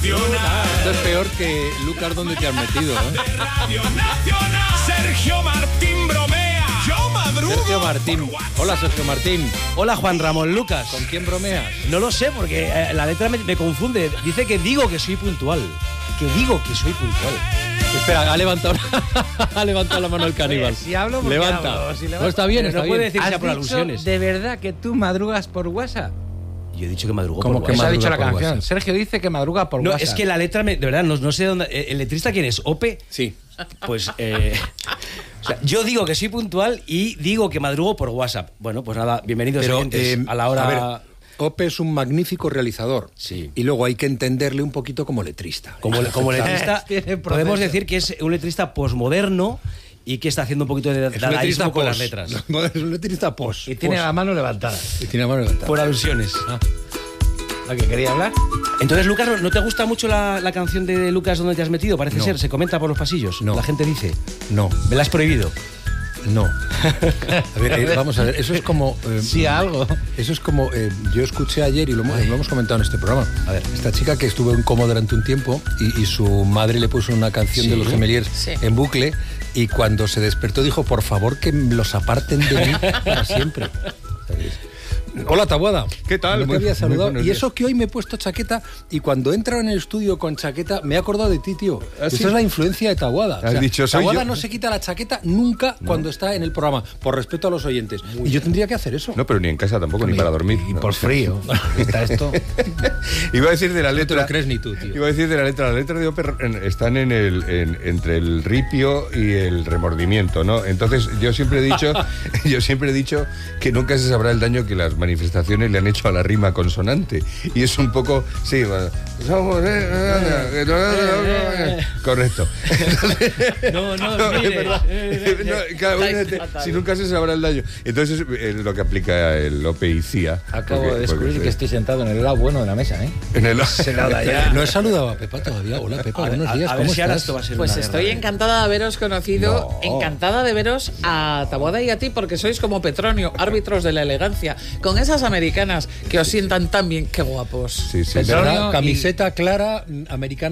Nacional. Esto es peor que Lucas, ¿dónde te has metido? Radio Nacional. Sergio Martín bromea. Yo madrugo. Sergio Martín. Hola, Sergio Martín. Hola, Juan Ramón Lucas. ¿Con quién bromeas? No lo sé, porque la letra me confunde. Dice que digo que soy puntual. Que digo que soy puntual. Espera, ha levantado la mano el caníbal. Si hablo, porque levanta. hablo, si levanto. No, está bien, Pero está no bien. puede decir que sea ¿Has por dicho alusiones. de verdad que tú madrugas por WhatsApp? Yo he dicho que madrugo ¿Cómo por que Eso ha WhatsApp. dicho la madruga por canción. WhatsApp? Sergio dice que madruga por No, WhatsApp. es que la letra, de verdad, no sé dónde... ¿El letrista quién es? ¿Ope? Sí. Pues, o sea, yo digo que soy puntual y digo que madrugo por WhatsApp. Bueno, pues nada, bienvenidos oyentes a la hora... A ver, Ope es un magnífico realizador. Sí. Y luego hay que entenderle un poquito como letrista. Como letrista, Tiene podemos proceso. decir que es un letrista posmoderno y que está haciendo un poquito de Es un letrista dadaísmo con las pos. letras. No, es un letrista pos. Y tiene Pos. la mano levantada. Y tiene la mano levantada. Por alusiones. ¿Lo que quería hablar? Entonces, Lucas, ¿no te gusta mucho la canción de Lucas ¿Dónde te has metido? Parece No. ser, se comenta por los pasillos. No. La gente dice. No, ¿Me la has prohibido? no. A ver, vamos a ver, eso es como... Sí, algo. Eso es como, yo escuché ayer y lo hemos comentado en este programa. A ver, esta chica que estuvo en coma durante un tiempo y su madre le puso una canción de los Gemeliers en bucle y cuando se despertó dijo, por favor que los aparten de mí para siempre. Hola, Taboada. ¿Qué tal? No te Muy- había muy saludado. buenos Y días. eso que hoy me he puesto chaqueta y cuando he entrado en el estudio con chaqueta me he acordado de ti, tío. ¿Ah, sí? Esa es la influencia de Taboada. Has dicho, soy Taboada yo. no se quita la chaqueta nunca cuando está en el programa, por respeto a los oyentes. Y yo tendría que hacer eso. No, pero ni en casa tampoco, ni para dormir. Y no. por frío. Está esto. Iba a decir de la No te letra. lo crees ni tú, tío. Iba a decir de la letra. Las letras de Oper están entre el ripio y el remordimiento, ¿no? Entonces, yo siempre he dicho que nunca se sabrá el daño que las manifestaciones le han hecho a la rima consonante. Y es un poco. Sí, bueno, somos. Correcto. No, Es verdad. No, claro, si nunca se sabrá el daño. Entonces es lo que aplica el Ope y CIA. Acabo de descubrir que estoy sentado en el lado bueno de la mesa, ¿eh? En el... No he saludado a Pepa todavía. Hola, Pepa, buenos días. A ver ¿Cómo si ahora estás? esto va a ser Pues una estoy guerra. encantada de haberos conocido, encantada de veros a Taboada y a ti, porque sois como Petronio, árbitros de la elegancia, con esas americanas que os sientan tan bien, qué guapos. Sí, sí. ¿Verdad? Petronio y- Camiseta clara, americana.